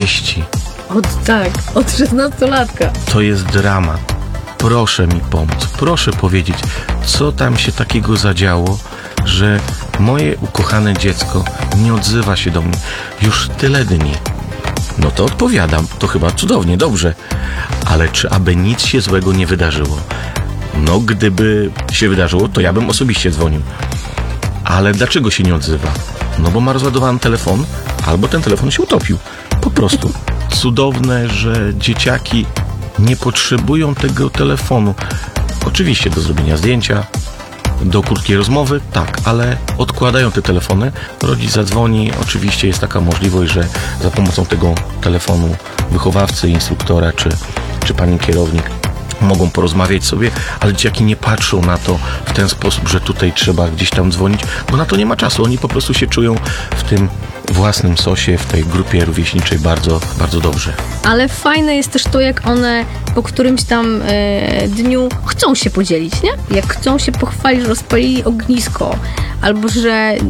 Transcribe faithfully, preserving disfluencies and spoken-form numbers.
wieści. Od tak, od szesnastolatka. To jest dramat. Proszę mi pomóc, proszę powiedzieć, co tam się takiego zadziało, że moje ukochane dziecko nie odzywa się do mnie już tyle dni. No to odpowiadam, to chyba cudownie, dobrze. Ale czy aby nic się złego nie wydarzyło? No, gdyby się wydarzyło, to ja bym osobiście dzwonił. Ale dlaczego się nie odzywa? No bo ma rozładowany telefon, albo ten telefon się utopił. Po prostu. Cudowne, że dzieciaki nie potrzebują tego telefonu. Oczywiście do zrobienia zdjęcia, do krótkiej rozmowy, tak, ale odkładają te telefony. Rodzic zadzwoni, oczywiście jest taka możliwość, że za pomocą tego telefonu wychowawcy, instruktora czy, czy pani kierownik mogą porozmawiać sobie, ale dzieciaki nie patrzą na to w ten sposób, że tutaj trzeba gdzieś tam dzwonić, bo na to nie ma czasu. Oni po prostu się czują w tym własnym sosie, w tej grupie rówieśniczej bardzo, bardzo dobrze. Ale fajne jest też to, jak one po którymś tam e, dniu chcą się podzielić, nie? Jak chcą się pochwalić, że rozpalili ognisko, albo że